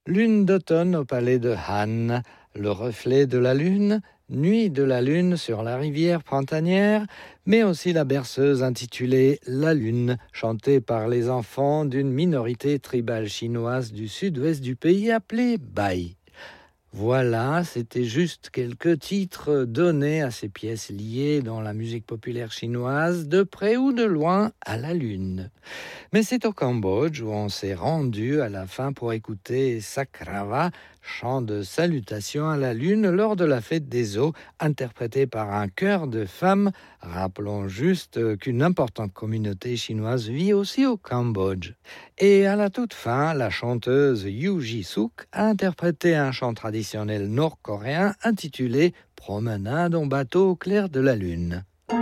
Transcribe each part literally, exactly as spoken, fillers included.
Lune d'automne au palais de Han, le reflet de la lune, nuit de la lune sur la rivière printanière, mais aussi la berceuse intitulée La Lune, chantée par les enfants d'une minorité tribale chinoise du sud-ouest du pays appelée Bai. Voilà, c'était juste quelques titres donnés à ces pièces liées dans la musique populaire chinoise, de près ou de loin, à la Lune. Mais c'est au Cambodge où on s'est rendu à la fin pour écouter Sakrava, chant de salutation à la Lune lors de la fête des eaux, interprété par un chœur de femmes. Rappelons juste qu'une importante communauté chinoise vit aussi au Cambodge. Et à la toute fin, la chanteuse Yu Ji-suk a interprété un chant traditionnel nord-coréen intitulé « Promenade en bateau au clair de la Lune ».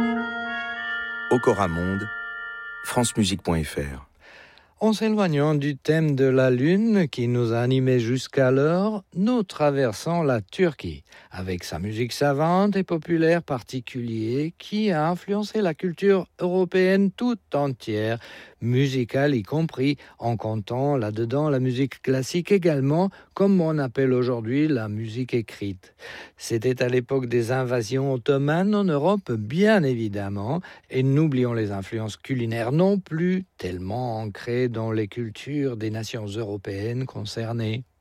Okora Monde, francemusique point f r. En s'éloignant du thème de la Lune qui nous a animés jusqu'alors, nous traversons la Turquie, avec sa musique savante et populaire particulière qui a influencé la culture européenne tout entière, musicale y compris, en comptant là-dedans la musique classique également, comme on appelle aujourd'hui la musique écrite. C'était à l'époque des invasions ottomanes en Europe, bien évidemment, et n'oublions les influences culinaires non plus, tellement ancrées dans les cultures des nations européennes concernées.